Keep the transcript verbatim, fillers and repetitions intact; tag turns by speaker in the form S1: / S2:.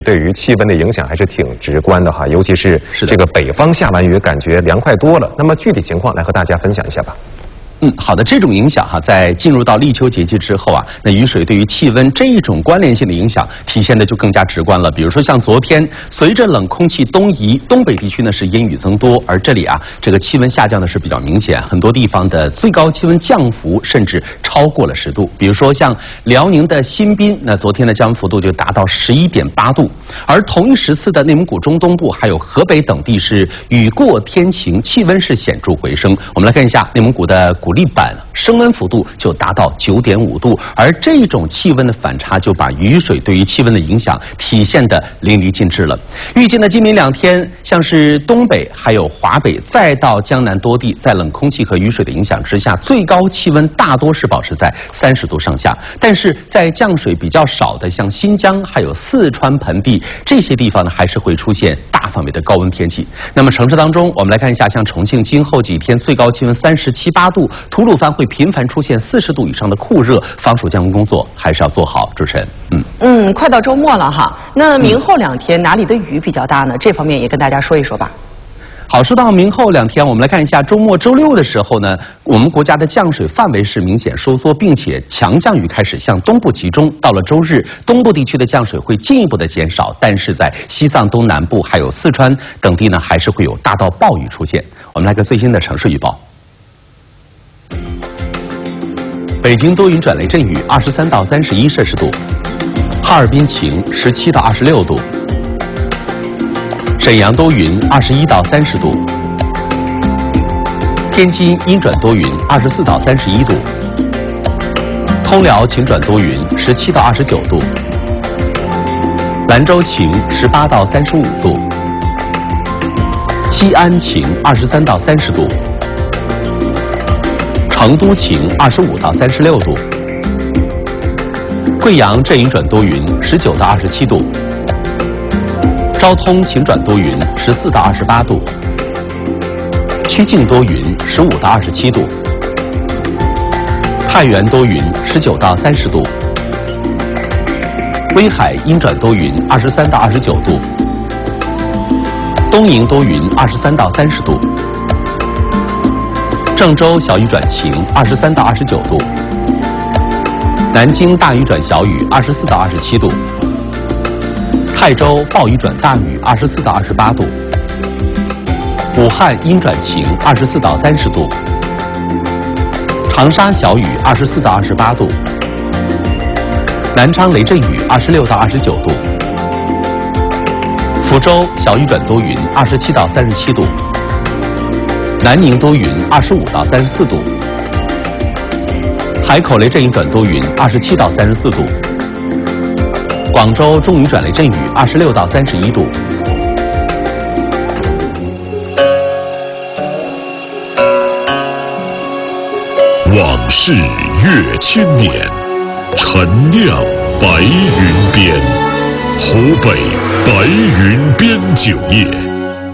S1: 对于气温的影响还是挺直观的哈，尤其是这个北方下完雨，感觉凉快多了。那么具体情况来和大家分享一下吧。
S2: 嗯，好的，这种影响哈，在进入到立秋节气之后啊，那雨水对于气温这一种关联性的影响体现的就更加直观了。比如说像昨天，随着冷空气东移，东北地区呢是阴雨增多，而这里啊，这个气温下降的是比较明显，很多地方的最高气温降幅甚至超过了十度。比如说像辽宁的新宾，那昨天的降温幅度就达到十一点八度，而同一时次的内蒙古中东部还有河北等地是雨过天晴，气温是显著回升。我们来看一下内蒙古的古力板升温幅度就达到九点五度，而这种气温的反差就把雨水对于气温的影响体现得淋漓尽致了。预计呢，今明两天，像是东北、还有华北，再到江南多地，在冷空气和雨水的影响之下，最高气温大多是保持在三十度上下。但是在降水比较少的像新疆还有四川盆地这些地方呢，还是会出现大范围的高温天气。那么城市当中，我们来看一下，像重庆今后几天最高气温三十七八度。吐鲁番会频繁出现四十度以上的酷热，防暑降温工作还是要做好。主持人，嗯
S3: 嗯，快到周末了哈，那明后两天哪里的雨比较大呢？这方面也跟大家说一说吧。
S2: 好，说到明后两天，我们来看一下周末周六的时候呢，我们国家的降水范围是明显收缩，并且强降雨开始向东部集中。到了周日，东部地区的降水会进一步的减少，但是在西藏东南部还有四川等地呢，还是会有大到暴雨出现。我们来看最新的城市预报。北京多云转雷阵雨，二十三到三十一摄氏度；哈尔滨晴，十七到二十六度；沈阳多云，二十一到三十度；天津阴转多云，二十四到三十一度；通辽晴转多云，十七到二十九度；兰州晴，十八到三十五度；西安晴，二十三到三十度。成都晴，二十五到三十六度；贵阳阵雨转多云，十九到二十七度；昭通晴转多云，十四到二十八度；曲靖多云，十五到二十七度；太原多云，十九到三十度；威海阴转多云，二十三到二十九度；东营多云，二十三到三十度。郑州小雨转晴，二十三到二十九度；南京大雨转小雨，二十四到二十七度；泰州暴雨转大雨，二十四到二十八度；武汉阴转晴，二十四到三十度；长沙小雨，二十四到二十八度；南昌雷阵雨，二十六到二十九度；福州小雨转多云，二十七到三十七度。南宁多云，二十五到三十四度；海口雷阵雨转多云，二十七到三十四度；广州中雨转雷阵雨，二十六到三十一度。
S4: 往事越千年，陈酿白云边，湖北白云边酒业。